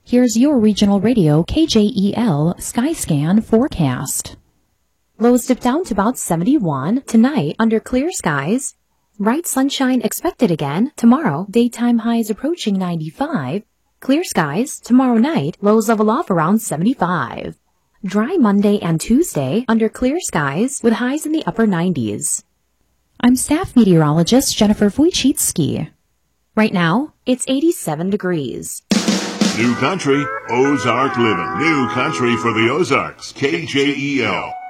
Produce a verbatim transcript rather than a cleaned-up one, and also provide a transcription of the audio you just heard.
Here's your regional radio K J E L Skyscan forecast. Lows dip down to about seventy-one. Tonight, under clear skies. Bright sunshine expected again. Tomorrow, daytime highs approaching ninety-five. Clear skies. Tomorrow night, lows level off around seventy-five. Dry Monday and Tuesday, under clear skies, with highs in the upper nineties. I'm staff meteorologist Jennifer Wojcicki. Right now, it's eighty-seven degrees. New country, Ozark living. New country for the Ozarks. K J E L.